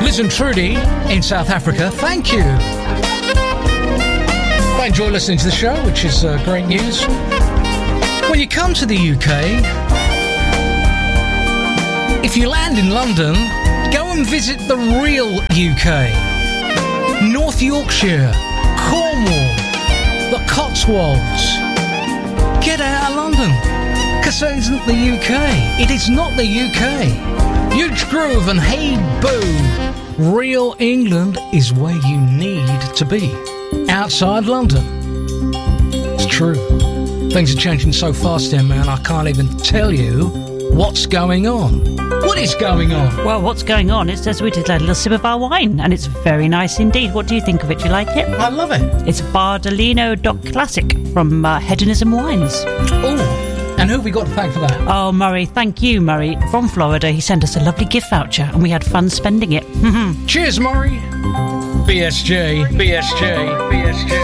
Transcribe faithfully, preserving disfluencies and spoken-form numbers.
Liz and Trudy in South Africa, thank you. I enjoy listening to the show, which is uh, great news. When you come to the U K, if you land in London, go and visit the real U K. North Yorkshire, Cornwall, the Cotswolds. Get out of London, because that isn't the U K. It is not the U K. Huge Groove and Hey Boo. Real England is where you need to be. Outside London. It's true. Things are changing so fast here, man, I can't even tell you what's going on. What is going on? Well, what's going on? It says we did a little sip of our wine, and it's very nice indeed. What do you think of it? Do you like it? I love it. It's Bardolino Doc Classic from uh, Hedonism Wines. Oh. And who have we got to thank for that? Oh, Murray. Thank you, Murray. From Florida, he sent us a lovely gift voucher, and we had fun spending it. Cheers, Murray. B S J, B S J, B S J.